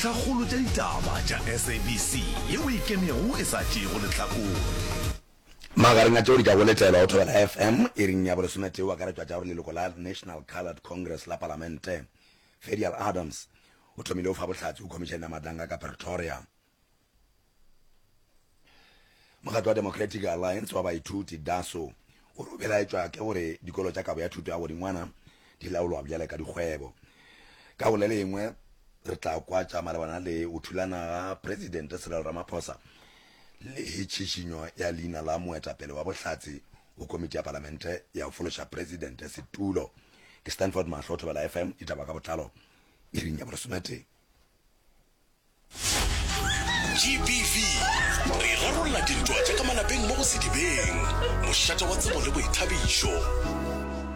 dintlhakgolo tša ditaba tša SABC yeo e kemego e sa tšego lehlakore magareng a tšeo di ka boletela go thobela FM e reng ya bolesometeo a karetšwa tša gore leloko la National Coloured Congress la Palamente Fedial Adams o thomile o fa bohlatsi o komišene ya madanga ka Pretoria. Mokgatlo wa Democratic Alliance wa baithuti DASO o re o belaetšwa ke gore dikolo tša kabo ya thuto ya bodingwana di laolwa bjale ka dikgwebo. Ka go le lengwe re tla kwatša malebana le o thulana ga President Cyril Ramaphosa le tšhišinyo ya leina la moetapele wa bohlatsi o komiti ya Palamente ya go fološa President setulo. Ke Stanford Mahlo, thobela FM, ditaba ka botlalo e reng ya bolesomete. GBV re rarolla dintwa tša ka malapeng mo go sedibeng mošata wa tsebo le boithabišo.